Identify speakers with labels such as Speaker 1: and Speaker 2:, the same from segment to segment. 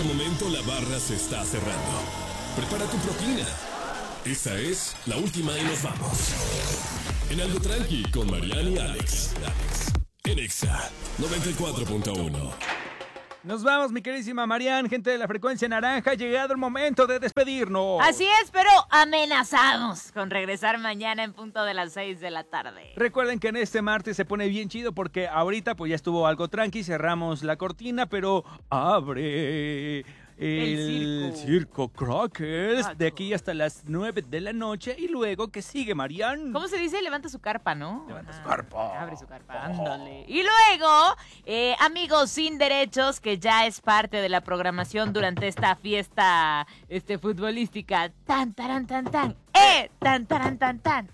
Speaker 1: este momento la barra se está cerrando. Prepara tu propina. Esta es la última y nos vamos. En Algo Tranqui con Mariana y Alex. En Exa 94.1.
Speaker 2: Nos vamos, mi queridísima Marian, gente de la frecuencia naranja, ha llegado el momento de despedirnos.
Speaker 3: Así es, pero amenazamos con regresar mañana en punto de las 6 de la tarde.
Speaker 2: Recuerden que en este martes se pone bien chido porque ahorita pues ya estuvo algo tranqui, cerramos la cortina, pero abre el circo Crackers de aquí hasta las 9 de la noche y luego que sigue, Marian.
Speaker 3: ¿Cómo se dice? Levanta su carpa, ¿no?
Speaker 2: Levanta su carpa.
Speaker 3: Abre su carpa, ándale. Y luego, amigos sin derechos, que ya es parte de la programación durante esta fiesta futbolística. Tan, taran, tan, tan. Tan, taran, tan, tan.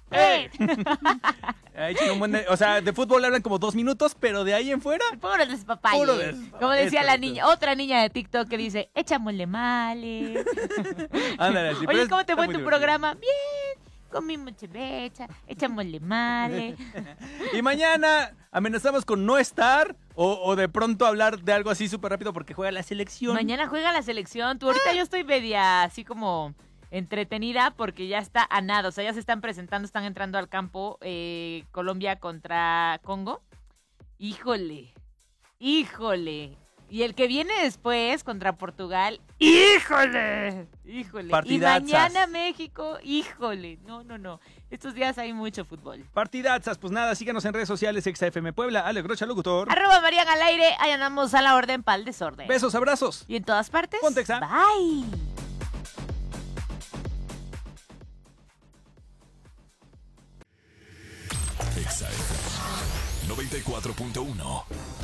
Speaker 2: O sea, de fútbol hablan como 2 minutos, pero de ahí en fuera
Speaker 3: Puro despapalle.
Speaker 2: Puro despapalle.
Speaker 3: Como decía la
Speaker 2: Exacto.
Speaker 3: niña, otra niña de TikTok que dice, échamole male.
Speaker 2: ándale, sí, pero
Speaker 3: Oye, ¿cómo te
Speaker 2: está
Speaker 3: fue
Speaker 2: muy
Speaker 3: tu
Speaker 2: divertido.
Speaker 3: programa? Bien, comimos chevecha, échamole male.
Speaker 2: Y mañana amenazamos con no estar o de pronto hablar de algo así súper rápido porque juega la selección.
Speaker 3: Mañana juega la selección. Tú ahorita yo estoy media así como entretenida porque ya está a nada. O sea, ya se están presentando, están entrando al campo Colombia contra Congo. Híjole. Y el que viene después contra Portugal. ¡Híjole! Y
Speaker 2: Partidazas.
Speaker 3: mañana México. ¡Híjole! No. Estos días hay mucho fútbol.
Speaker 2: Partidazas, pues nada, síganos en redes sociales, XFM Puebla, Alex Rocha, locutor.
Speaker 3: @Marian al aire. Ahí andamos a la orden pa'l desorden.
Speaker 2: Besos, abrazos.
Speaker 3: Y en todas partes.
Speaker 2: Ponte Exa.
Speaker 3: Bye.
Speaker 1: Exa FM 94.1.